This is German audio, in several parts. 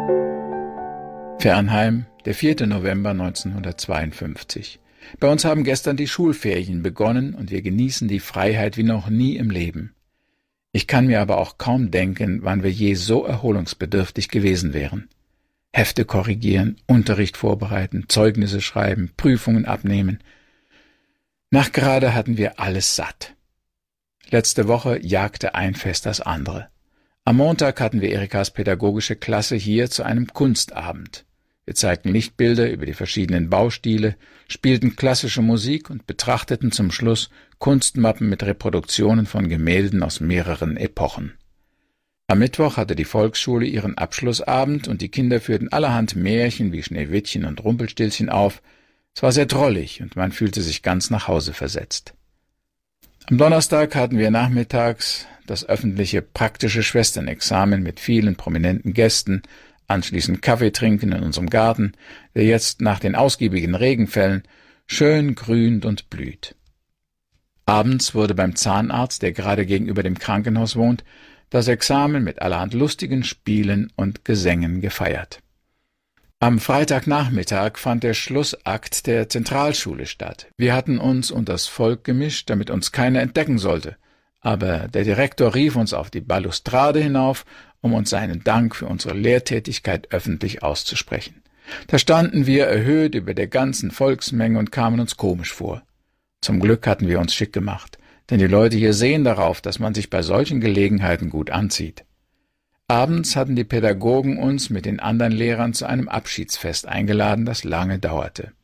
Fernheim, der 4. November 1952. Bei uns haben gestern die Schulferien begonnen und wir genießen die Freiheit wie noch nie im Leben. Ich kann mir aber auch kaum denken, wann wir je so erholungsbedürftig gewesen wären. Hefte korrigieren, Unterricht vorbereiten, Zeugnisse schreiben, Prüfungen abnehmen. Nachgerade hatten wir alles satt. Letzte Woche jagte ein Fest das andere. Am Montag hatten wir Erikas pädagogische Klasse hier zu einem Kunstabend. Wir zeigten Lichtbilder über die verschiedenen Baustile, spielten klassische Musik und betrachteten zum Schluss Kunstmappen mit Reproduktionen von Gemälden aus mehreren Epochen. Am Mittwoch hatte die Volksschule ihren Abschlussabend und die Kinder führten allerhand Märchen wie Schneewittchen und Rumpelstilzchen auf. Es war sehr drollig und man fühlte sich ganz nach Hause versetzt. Am Donnerstag hatten wir nachmittags das öffentliche praktische Schwesternexamen mit vielen prominenten Gästen, anschließend Kaffee trinken in unserem Garten, der jetzt nach den ausgiebigen Regenfällen schön grünt und blüht. Abends wurde beim Zahnarzt, der gerade gegenüber dem Krankenhaus wohnt, das Examen mit allerhand lustigen Spielen und Gesängen gefeiert. Am Freitagnachmittag fand der Schlussakt der Zentralschule statt. Wir hatten uns unters Volk gemischt, damit uns keiner entdecken sollte, aber der Direktor rief uns auf die Balustrade hinauf, um uns seinen Dank für unsere Lehrtätigkeit öffentlich auszusprechen. Da standen wir erhöht über der ganzen Volksmenge und kamen uns komisch vor. Zum Glück hatten wir uns schick gemacht, denn die Leute hier sehen darauf, dass man sich bei solchen Gelegenheiten gut anzieht. Abends hatten die Pädagogen uns mit den anderen Lehrern zu einem Abschiedsfest eingeladen, das lange dauerte.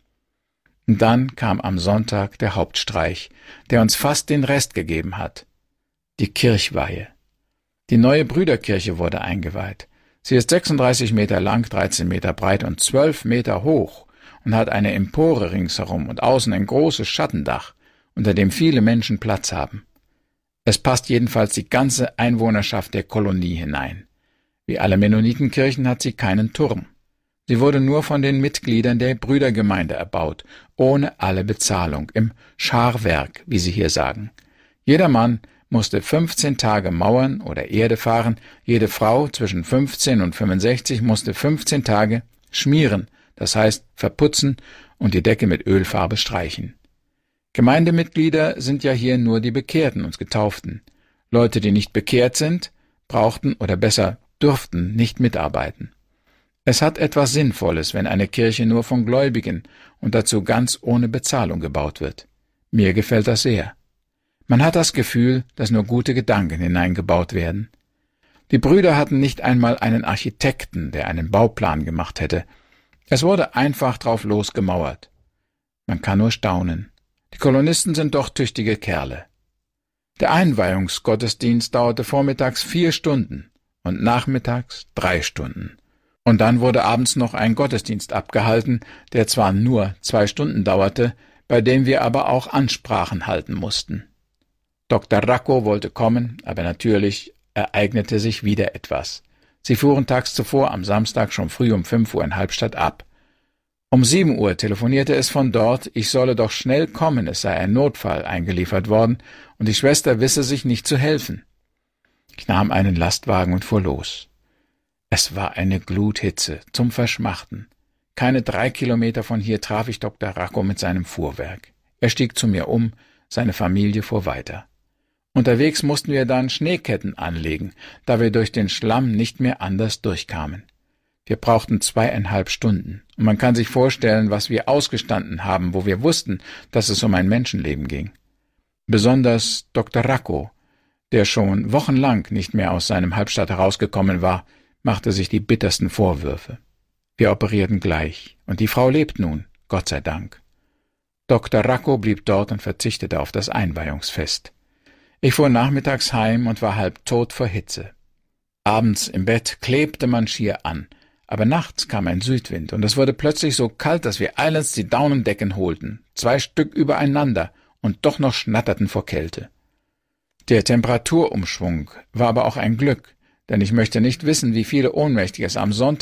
Und dann kam am Sonntag der Hauptstreich, der uns fast den Rest gegeben hat. Die Kirchweihe. Die neue Brüderkirche wurde eingeweiht. Sie ist 36 Meter lang, 13 Meter breit und 12 Meter hoch und hat eine Empore ringsherum und außen ein großes Schattendach, unter dem viele Menschen Platz haben. Es passt jedenfalls die ganze Einwohnerschaft der Kolonie hinein. Wie alle Mennonitenkirchen hat sie keinen Turm. Sie wurde nur von den Mitgliedern der Brüdergemeinde erbaut, ohne alle Bezahlung, im Scharwerk, wie sie hier sagen. Jeder Mann musste 15 Tage mauern oder Erde fahren, jede Frau zwischen 15 und 65 musste 15 Tage schmieren, das heißt verputzen und die Decke mit Ölfarbe streichen. Gemeindemitglieder sind ja hier nur die Bekehrten und Getauften. Leute, die nicht bekehrt sind, brauchten oder besser durften nicht mitarbeiten. Es hat etwas Sinnvolles, wenn eine Kirche nur von Gläubigen und dazu ganz ohne Bezahlung gebaut wird. Mir gefällt das sehr. Man hat das Gefühl, dass nur gute Gedanken hineingebaut werden. Die Brüder hatten nicht einmal einen Architekten, der einen Bauplan gemacht hätte. Es wurde einfach drauf losgemauert. Man kann nur staunen. Die Kolonisten sind doch tüchtige Kerle. Der Einweihungsgottesdienst dauerte vormittags 4 Stunden und nachmittags 3 Stunden. Und dann wurde abends noch ein Gottesdienst abgehalten, der zwar nur 2 Stunden dauerte, bei dem wir aber auch Ansprachen halten mussten. Dr. Racco wollte kommen, aber natürlich ereignete sich wieder etwas. Sie fuhren tags zuvor am Samstag schon früh um 5 Uhr in Halbstadt ab. Um 7 Uhr telefonierte es von dort, ich solle doch schnell kommen, es sei ein Notfall eingeliefert worden und die Schwester wisse sich nicht zu helfen. Ich nahm einen Lastwagen und fuhr los. Es war eine Gluthitze, zum Verschmachten. Keine 3 Kilometer von hier traf ich Dr. Racco mit seinem Fuhrwerk. Er stieg zu mir um, seine Familie fuhr weiter. Unterwegs mussten wir dann Schneeketten anlegen, da wir durch den Schlamm nicht mehr anders durchkamen. Wir brauchten 2,5 Stunden, und man kann sich vorstellen, was wir ausgestanden haben, wo wir wussten, dass es um ein Menschenleben ging. Besonders Dr. Racco, der schon wochenlang nicht mehr aus seinem Halbstadt herausgekommen war, machte sich die bittersten Vorwürfe. Wir operierten gleich, und die Frau lebt nun, Gott sei Dank. Dr. Racco blieb dort und verzichtete auf das Einweihungsfest. Ich fuhr nachmittags heim und war halb tot vor Hitze. Abends im Bett klebte man schier an, aber nachts kam ein Südwind und es wurde plötzlich so kalt, dass wir eilends die Daunendecken holten, 2 Stück übereinander und doch noch schnatterten vor Kälte. Der Temperaturumschwung war aber auch ein Glück, denn ich möchte nicht wissen, wie viele Ohnmächtige es am Sonntag